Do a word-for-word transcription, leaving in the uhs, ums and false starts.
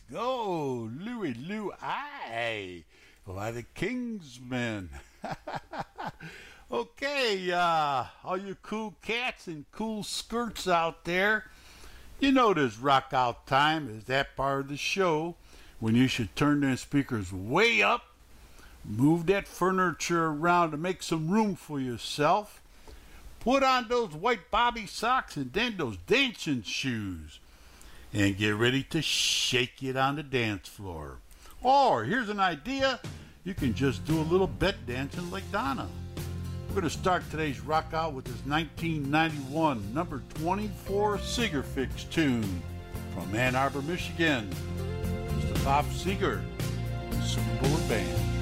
go, Louie Lou I. Why, the Kingsmen. Okay, uh, all you cool cats and cool skirts out there, you know this rock out time is that part of the show when you should turn them speakers way up, move that furniture around to make some room for yourself, put on those white bobby socks and then those dancing shoes, and get ready to shake it on the dance floor. Or, here's an idea, you can just do a little bed dancing like Donna. We're going to start today's rock out with this nineteen ninety-one number twenty-four Seeger-Fix tune from Ann Arbor, Michigan. Mister Bob Seger, the Super Bullet Band.